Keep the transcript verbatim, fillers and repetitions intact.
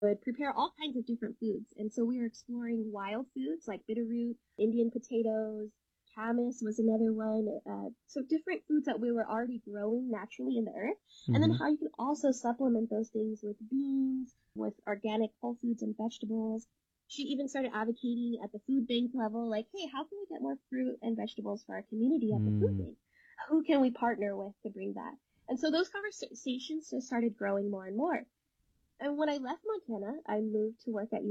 would prepare all kinds of different foods. And so we were exploring wild foods like bitterroot, Indian potatoes, camas was another one. Uh, so different foods that we were already growing naturally in the earth. And then Mm-hmm. how you can also supplement those things with beans, with organic whole foods and vegetables. She even started advocating at the food bank level, like, hey, how can we get more fruit and vegetables for our community at the food Mm. bank? Who can we partner with to bring that? And so those conversations just started growing more and more. And when I left Montana, I moved to work at